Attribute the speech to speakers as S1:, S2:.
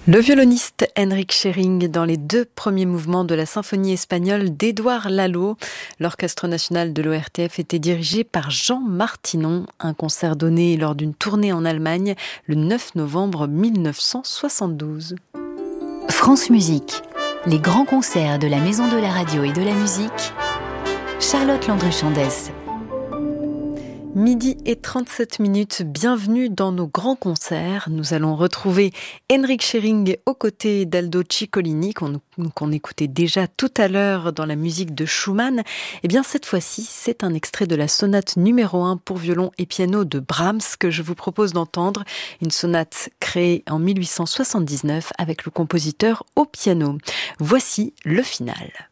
S1: Le violoniste Henrik Schering dans les 2 premiers mouvements de la symphonie espagnole d'Édouard Lalo. L'Orchestre national de l'ORTF était dirigé par Jean Martinon. Un concert donné lors d'une tournée en Allemagne le 9 novembre 1972.
S2: France Musique, les grands concerts de la Maison de la Radio et de la Musique. Charlotte Landru-Chandès.
S1: Midi et 37 minutes, bienvenue dans nos grands concerts. Nous allons retrouver Henrik Schering aux côtés d'Aldo Ciccolini, qu'on écoutait déjà tout à l'heure dans la musique de Schumann. Et bien cette fois-ci, c'est un extrait de la sonate numéro 1 pour violon et piano de Brahms que je vous propose d'entendre. Une sonate créée en 1879 avec le compositeur au piano. Voici le final.